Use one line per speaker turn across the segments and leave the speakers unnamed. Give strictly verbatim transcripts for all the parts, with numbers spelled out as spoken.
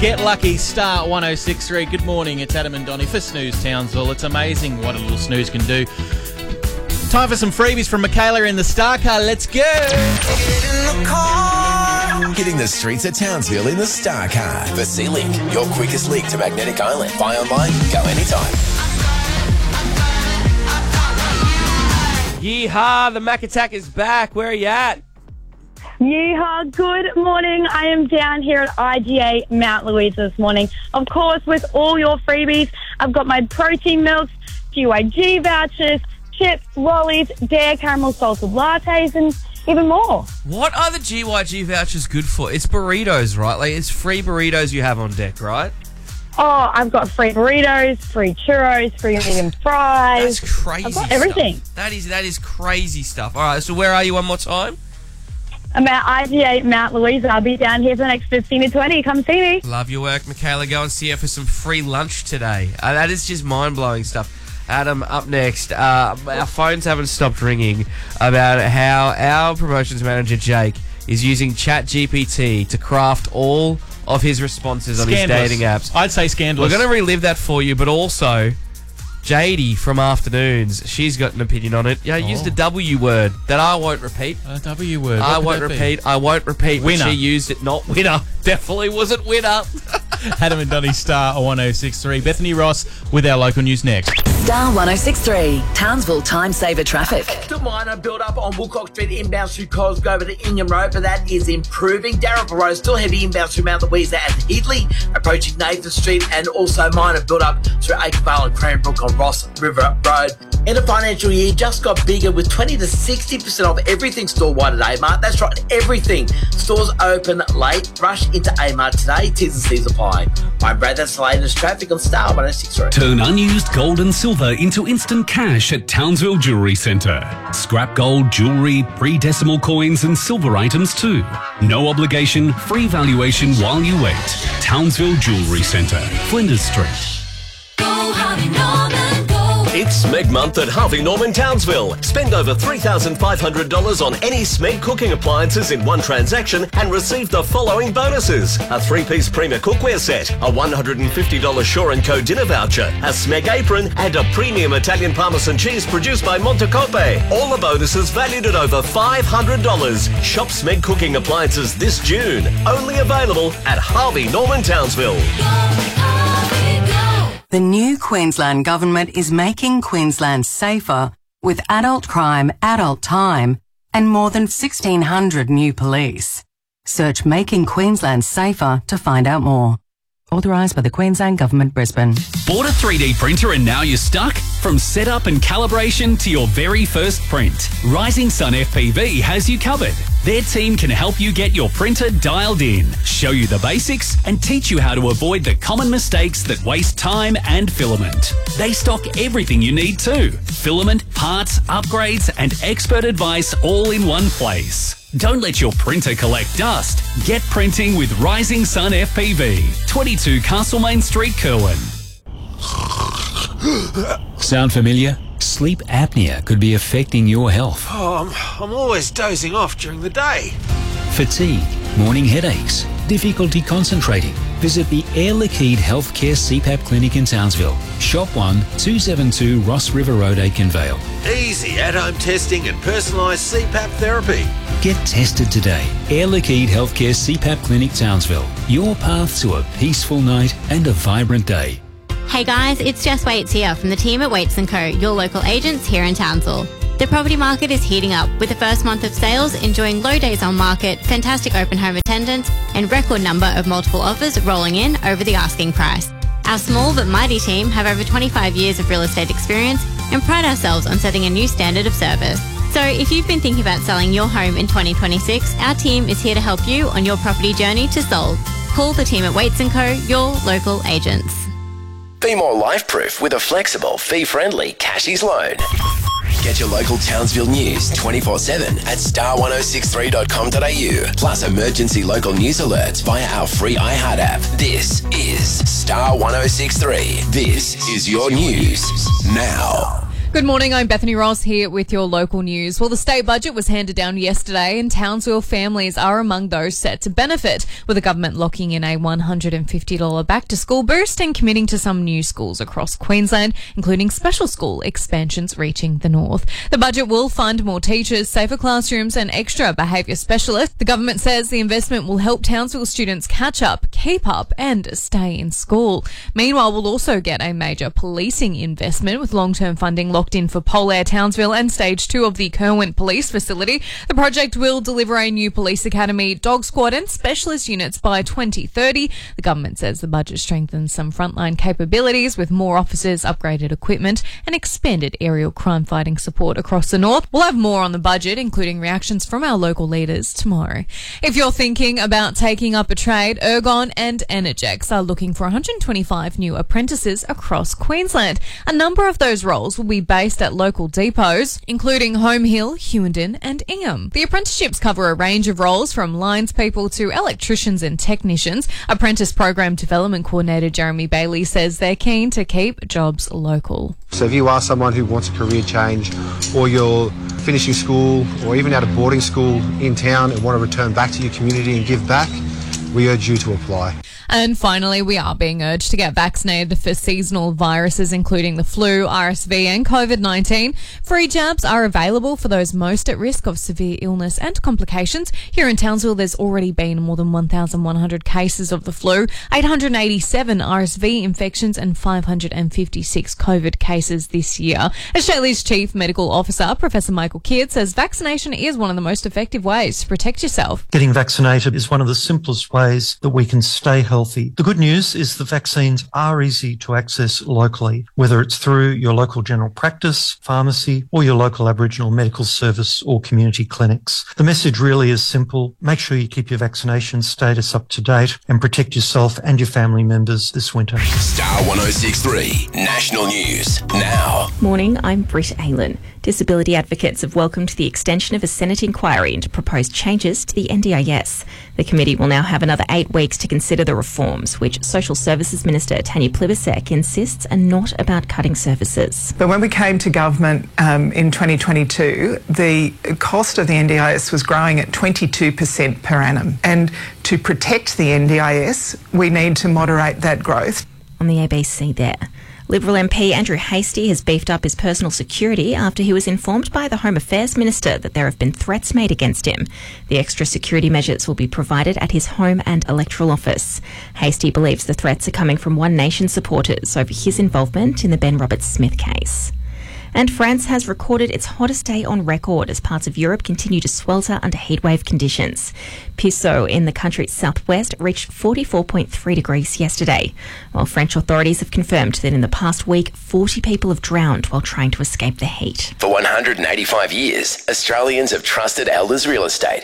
Get lucky, star one oh six three. Good morning, it's Adam and Donnie for Snooze Townsville. It's amazing what a little snooze can do. Time for some freebies from Michaela in the Star Car. Let's go!
Get in the car. Hitting the streets of Townsville in the Star Car. For Sea-Link, your quickest link to Magnetic Island. Buy online, go anytime.
Yeehaw, the Mac Attack is back. Where are you at?
Yeehaw, good morning. I am down here at I G A Mount Louisa this morning. Of course, with all your freebies, I've got my protein milks, G Y G vouchers, chips, lollies, Dare caramel salted lattes, and even more.
What are the G Y G vouchers good for? It's burritos, right? Like, it's free burritos you have on deck, right?
Oh, I've got free burritos, free churros, free medium fries.
That's crazy
I've got
stuff.
everything.
That is, that is crazy stuff. All right, so where are you one more time?
I'm at I G A Mount Louisa. I'll be down here for the next fifteen to twenty. Come see me.
Love your work, Michaela. Go and see her for some free lunch today. Uh, that is just mind-blowing stuff. Adam, up next. Uh, our phones haven't stopped ringing about how our promotions manager, Jake, is using ChatGPT to craft all of his responses on
Scandalous.
his dating apps.
I'd say scandalous.
We're going to relive that for you, but also Jadie from Afternoons, she's got an opinion on it. Yeah, I used
Oh.
a W word that I won't repeat.
A W word.
I
What
won't
could that be?
repeat. I won't repeat.
Winner.
She used it. Not winner. Definitely wasn't winner.
Adam and Donnie, star one oh six three. Bethany Ross with our local news next.
Star one oh six three, Townsville Time Saver Traffic.
The minor build up on Woolcock Street inbound through Cosgrove to Ingham Road, but that is improving. Darrell Road still heavy inbound through Mount Louisa and Heatley, approaching Nathan Street, and also minor build up through Acrevale and Cranbrook on Ross River Road. In the financial year just got bigger with twenty to sixty percent off everything store-wide at A-Mart. That's right, everything. Stores open late. Rush into A-Mart today. T's and C's apply. I'm Brad, that's the latest traffic on Star one oh six three.
Turn unused gold and silver into instant cash at Townsville Jewellery Centre. Scrap gold, jewellery, pre-decimal coins and silver items too. No obligation, free valuation while you wait. Townsville Jewellery Centre, Flinders Street.
Go, Harvey Norman, go.
It's Smeg Month at Harvey Norman Townsville. Spend over three thousand five hundred dollars on any Smeg cooking appliances in one transaction and receive the following bonuses. A three-piece Prima cookware set, a one hundred fifty dollars Shore and Co dinner voucher, a Smeg apron, and a premium Italian Parmesan cheese produced by Montecope. All the bonuses valued at over five hundred dollars. Shop Smeg cooking appliances this June. Only available at Harvey Norman Townsville.
The new Queensland Government is making Queensland safer with adult crime, adult time, and more than sixteen hundred new police. Search Making Queensland Safer to find out more. Authorised by the Queensland Government, Brisbane.
Bought a three D printer and now you're stuck? From setup and calibration to your very first print, Rising Sun F P V has you covered. Their team can help you get your printer dialed in, show you the basics, and teach you how to avoid the common mistakes that waste time and filament. They stock everything you need too. Filament, parts, upgrades, and expert advice all in one place. Don't let your printer collect dust. Get printing with Rising Sun F P V. twenty-two Castlemaine Street, Kerwin.
Sound familiar? Sleep apnea could be affecting your health.
Oh, I'm, I'm always dozing off during the day.
Fatigue, morning headaches, difficulty concentrating. Visit the Air Liquide Healthcare C PAP Clinic in Townsville. Shop one, two seventy-two Ross River Road, Aikenvale.
Easy at-home testing and personalised C PAP therapy.
Get tested today. Air Liquide Healthcare C PAP Clinic, Townsville. Your path to a peaceful night and a vibrant day.
Hey guys, it's Jess Waits here from the team at Waits and Co, your local agents here in Townsville. The property market is heating up with the first month of sales enjoying low days on market, fantastic open home attendance and record number of multiple offers rolling in over the asking price. Our small but mighty team have over twenty-five years of real estate experience and pride ourselves on setting a new standard of service. So if you've been thinking about selling your home in twenty twenty-six, our team is here to help you on your property journey to sold. Call the team at Waits and Co, your local agents.
Be more life-proof with a flexible, fee-friendly Cashies loan. Get your local Townsville news twenty-four seven at star ten sixty-three dot com dot a u. Plus emergency local news alerts via our free iHeart app. This is Star ten sixty-three. This is your news now.
Good morning, I'm Bethany Ross here with your local news. Well, the state budget was handed down yesterday and Townsville families are among those set to benefit, with the government locking in a one hundred fifty dollars back-to-school boost and committing to some new schools across Queensland, including special school expansions reaching the north. The budget will fund more teachers, safer classrooms and extra behaviour specialists. The government says the investment will help Townsville students catch up, keep up and stay in school. Meanwhile, we'll also get a major policing investment with long-term funding locked in for Polair Townsville and stage two of the Kerwin Police Facility. The project will deliver a new police academy, dog squad and specialist units by twenty thirty. The government says the budget strengthens some frontline capabilities with more officers, upgraded equipment and expanded aerial crime fighting support across the north. We'll have more on the budget, including reactions from our local leaders tomorrow. If you're thinking about taking up a trade, Ergon and Energex are looking for one hundred twenty-five new apprentices across Queensland. A number of those roles will be based at local depots, including Home Hill, Hewenden and Ingham. The apprenticeships cover a range of roles from lines people to electricians and technicians. Apprentice Program Development Coordinator Jeremy Bailey says they're keen to keep jobs local.
So if you are someone who wants a career change, or you're finishing school or even out of boarding school in town and want to return back to your community and give back, we urge you to apply.
And finally, we are being urged to get vaccinated for seasonal viruses, including the flu, R S V and COVID nineteen. Free jabs are available for those most at risk of severe illness and complications. Here in Townsville, there's already been more than one thousand one hundred cases of the flu, eight hundred eighty-seven R S V infections and five hundred fifty-six COVID cases this year. Australia's Chief Medical Officer, Professor Michael Kidd, says vaccination is one of the most effective ways to protect yourself.
Getting vaccinated is one of the simplest ways that we can stay healthy. The good news is the vaccines are easy to access locally, whether it's through your local general practice, pharmacy, or your local Aboriginal medical service or community clinics. The message really is simple. Make sure you keep your vaccination status up to date and protect yourself and your family members this winter.
Star one oh six three National News now.
Morning, I'm Britt Aylan. Disability advocates have welcomed the extension of a Senate inquiry into proposed changes to the N D I S. The committee will now have another eight weeks to consider the reforms, which Social Services Minister Tanya Plibersek insists are not about cutting services.
But when we came to government um, in twenty twenty-two, the cost of the N D I S was growing at twenty-two percent per annum. And to protect the N D I S, we need to moderate that growth.
On the A B C there. Liberal M P Andrew Hastie has beefed up his personal security after he was informed by the Home Affairs Minister that there have been threats made against him. The extra security measures will be provided at his home and electoral office. Hastie believes the threats are coming from One Nation supporters over his involvement in the Ben Roberts-Smith case. And France has recorded its hottest day on record as parts of Europe continue to swelter under heatwave conditions. Pissau in the country's southwest reached forty-four point three degrees yesterday, while French authorities have confirmed that in the past week, forty people have drowned while trying to escape the heat.
For one hundred eighty-five years, Australians have trusted Elders Real Estate.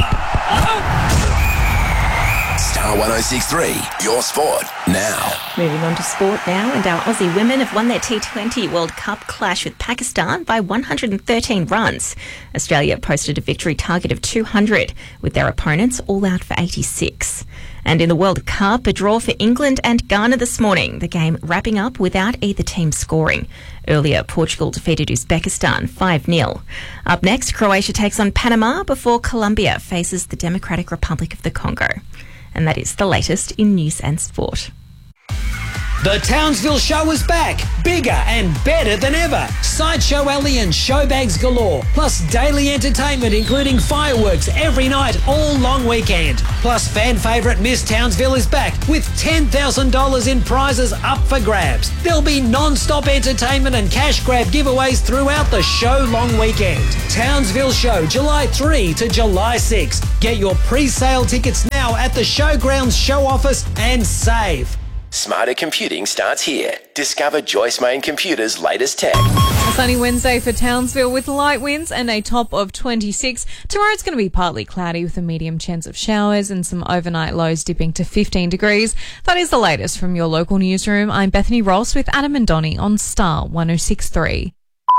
Star one oh six three, your sport now.
Moving on to sport now, and our Aussie women have won their T twenty World Cup clash with Pakistan by one hundred thirteen runs. Australia posted a victory target of two hundred, with their opponents all out for eighty-six. And in the World Cup, a draw for England and Ghana this morning, the game wrapping up without either team scoring. Earlier, Portugal defeated Uzbekistan five nil. Up next, Croatia takes on Panama before Colombia faces the Democratic Republic of the Congo. And that is the latest in news and sport.
The Townsville Show is back, bigger and better than ever. Sideshow Alley and showbags galore, plus daily entertainment including fireworks every night all long weekend. Plus fan favourite Miss Townsville is back with ten thousand dollars in prizes up for grabs. There'll be non-stop entertainment and cash grab giveaways throughout the show long weekend. Townsville Show, July third to July sixth. Get your pre-sale tickets now at the Showgrounds show office and save.
Smarter computing starts here. Discover Joyce Main Computers' latest tech.
A sunny Wednesday for Townsville with light winds and a top of twenty-six. Tomorrow it's going to be partly cloudy with a medium chance of showers and some overnight lows dipping to fifteen degrees. That is the latest from your local newsroom. I'm Bethany Ross with Adam and Donnie on Star one oh six three.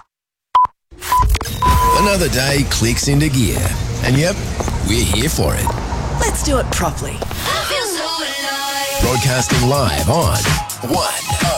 Another day clicks into gear. And yep, we're here for it.
Let's do it properly.
Broadcasting live on one oh six.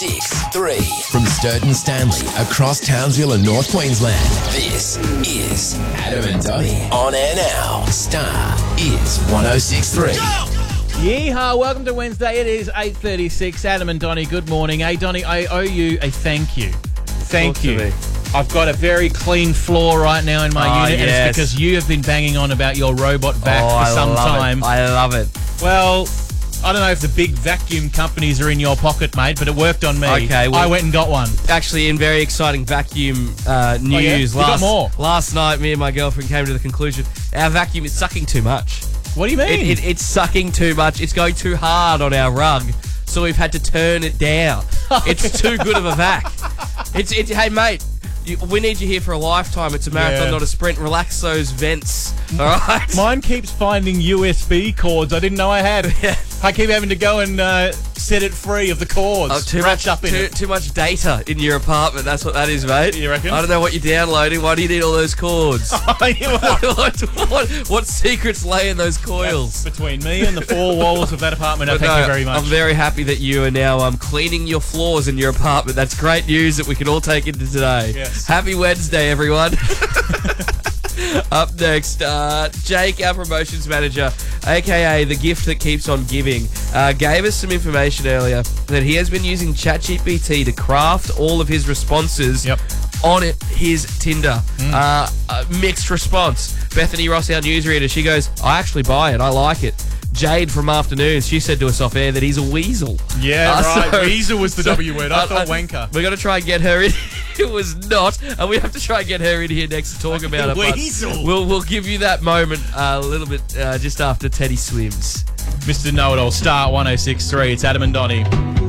six three. From Sturton Stanley across Townsville and North Queensland, this is Adam and Donny. On air now. Star is one oh six three.
Yeehaw, welcome to Wednesday. It is eight thirty-six. Adam and Donny, good morning. Hey, Donny, I owe you a thank you. Thank
Talk
you.
to me.
I've got a very clean floor right now in my
Oh,
unit,
yes.
and it's because you have been banging on about your robot vac
Oh,
for
I
some
love it.
time.
I love it.
Well, I don't know if the big vacuum companies are in your pocket, mate, but it worked on me.
Okay, well-
I went and got one.
Actually, in very exciting vacuum uh, news,
Oh, yeah? You got
last,
more?
last night me and my girlfriend came to the conclusion our vacuum is sucking too much.
What do you mean?
It, it, it's sucking too much. It's going too hard on our rug, so we've had to turn it down. It's too good of a vac. It's, it's hey, mate. You, we need you here for a lifetime. It's a marathon,
Yeah.
not a sprint. Relax those vents, all right?
Mine keeps finding U S B cords I didn't know I had. I keep having to go and uh, set it free of the cords.
Oh, too
wrapped
much,
up in
too,
it.
too much data in your apartment. That's what that is, mate.
You reckon?
I don't know what you're downloading. Why do you need all those cords? what, what, what secrets lay in those coils?
That's between me and the four walls of that apartment.
But
Thank
no,
you very much.
I'm very happy that you are now um, cleaning your floors in your apartment. That's great news that we can all take into today.
Yes.
Happy Wednesday, everyone. Up next, uh, Jake, our promotions manager, aka the gift that keeps on giving, uh, gave us some information earlier that he has been using ChatGPT to craft all of his responses
Yep.
on it, his Tinder. Uh, a mixed response. Bethany Ross, our newsreader, she goes, I actually buy it. I like it. Jade from Afternoons, she said to us off air that he's a weasel.
Yeah,
Uh,
right.
so-
Weasel was the
so-
W word. I
uh,
thought
uh,
wanker.
We're going to try and get her in. It was not. And we have to try and get her in here next to talk about it. but
Weasel.
We'll, we'll give you that moment uh, a little bit uh, just after Teddy Swims.
Mister Know-It-All, Star one oh six three. It's Adam and Donny.